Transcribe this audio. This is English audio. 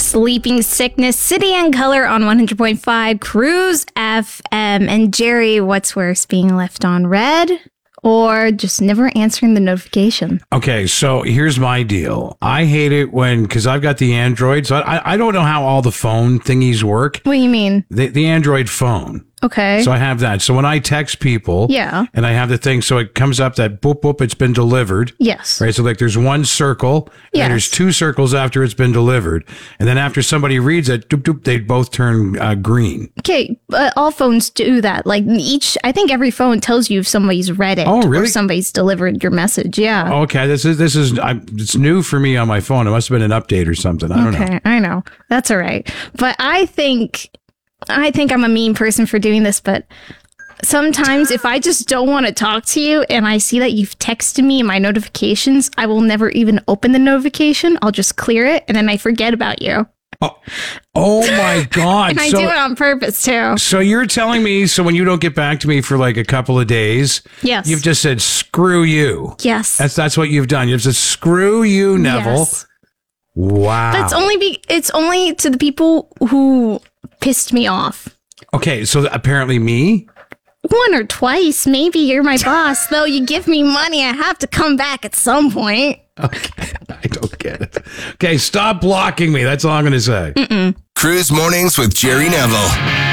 Sleeping Sickness, City and Color on 100.5 Cruise FM. And Jerry, what's worse, being left on red or just never answering the notification? Okay, so here's my deal. I hate it because I've got the Android, so I don't know how all the phone thingies work. What do you mean? The Android phone. Okay. So I have that. So when I text people, and I have the thing, so it comes up that boop, boop, it's been delivered. Yes. Right. So like there's one circle, and there's two circles after it's been delivered. And then after somebody reads it, doop, doop, they both turn green. Okay. All phones do that. Like I think every phone tells you if somebody's read it or somebody's delivered your message. Yeah. Okay. This is it's new for me on my phone. It must have been an update or something. I don't know. Okay. I know. That's all right. But I think I'm a mean person for doing this, but sometimes if I just don't want to talk to you and I see that you've texted me in my notifications, I will never even open the notification. I'll just clear it and then I forget about you. Oh my God. And I do it on purpose too. So you're telling me, so when you don't get back to me for like a couple of days, you've just said, screw you. Yes. That's what you've done. You've said, screw you, Neville. Yes. Wow. But it's only to the people who pissed me off. Okay, so apparently me? One or twice, maybe. You're my boss. Though you give me money, I have to come back at some point. Okay, I don't get it. Okay, stop blocking me. That's all I'm going to say. Cruise Mornings with Jerry Neville.